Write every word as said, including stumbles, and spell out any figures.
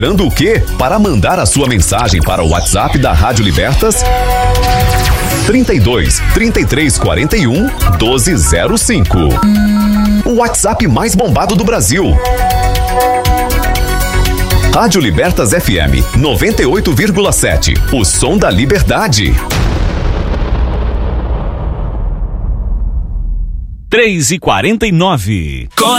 Esperando o quê? Para mandar a sua mensagem para o WhatsApp da Rádio Libertas trinta e dois, trinta e três, quarenta e um, doze zero cinco. O WhatsApp mais bombado do Brasil. Rádio Libertas F M noventa e oito vírgula sete. O som da liberdade. três e quarenta e nove.